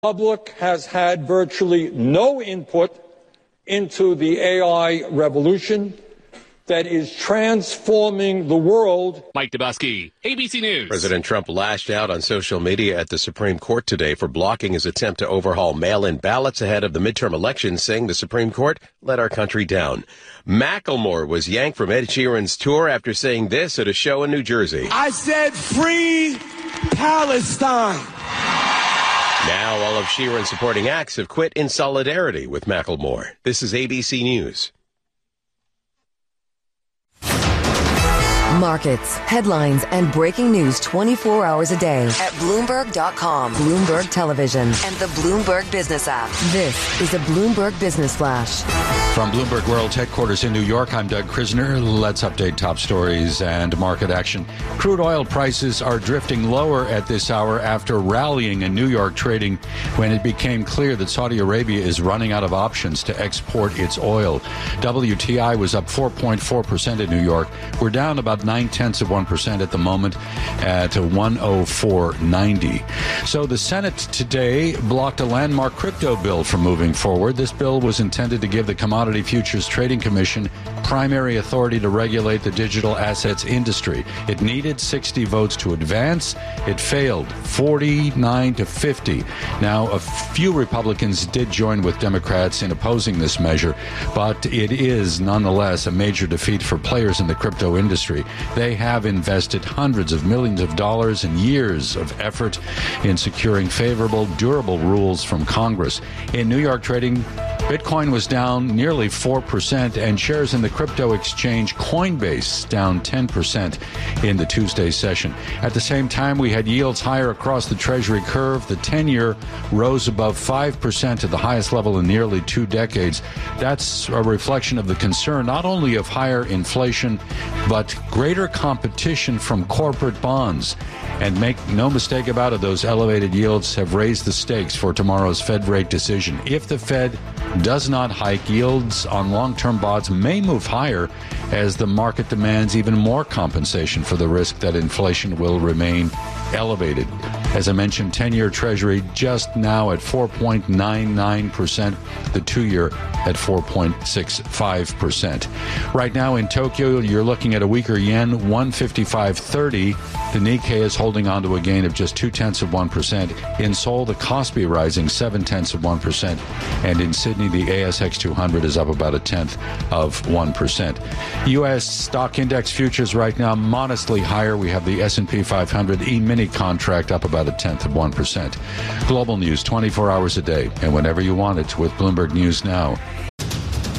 Public has had virtually no input into the AI revolution that is transforming the world. Mike Dubusky, ABC News. President Trump lashed out on social media at the Supreme Court today for blocking his attempt to overhaul mail-in ballots ahead of the midterm elections, saying the Supreme Court let our country down. Macklemore was yanked from Ed Sheeran's tour after saying this at a show in New Jersey. I said free Palestine. Now all of Sheeran's supporting acts have quit in solidarity with Macklemore. This is ABC News. Markets, headlines, and breaking news 24 hours a day at Bloomberg.com, Bloomberg Television, and the Bloomberg Business app. This is a Bloomberg Business Flash. From Bloomberg World Headquarters in New York, I'm Doug Krisner. Let's update top stories and market action. Crude oil prices are drifting lower at this hour after rallying in New York trading when it became clear that Saudi Arabia is running out of options to export its oil. WTI was up 4.4% in New York. We're down about 0.9% at the moment at 104.90. So the Senate today blocked a landmark crypto bill from moving forward. This bill was intended to give the Commodity Futures Trading Commission primary authority to regulate the digital assets industry. It needed 60 votes to advance. It failed 49 to 50. Now, a few Republicans did join with Democrats in opposing this measure, but it is nonetheless a major defeat for players in the crypto industry. They have invested hundreds of millions of dollars and years of effort in securing favorable, durable rules from Congress. In New York trading, Bitcoin was down nearly 4%, and shares in the crypto exchange Coinbase down 10% in the Tuesday session. At the same time, we had yields higher across the Treasury curve. The 10-year rose above 5% to the highest level in nearly 2 decades. That's a reflection of the concern not only of higher inflation, but greater competition from corporate bonds. And make no mistake about it, those elevated yields have raised the stakes for tomorrow's Fed rate decision. If the Fed does not hike, yields on long-term bonds may move higher as the market demands even more compensation for the risk that inflation will remain elevated. As I mentioned, 10-year Treasury just now at 4.99%, the 2-year at 4.65%. Right now in Tokyo, you're looking at a weaker yen, 155.30. The Nikkei is holding on to a gain of just 0.2%. In Seoul, the Kospi rising 0.7%. And in Sydney, the ASX 200 is up about 0.1%. U.S. stock index futures right now modestly higher. We have the S&P 500 E-mini contract up about 0.1%. Global news 24 hours a day and whenever you want it with Bloomberg News Now.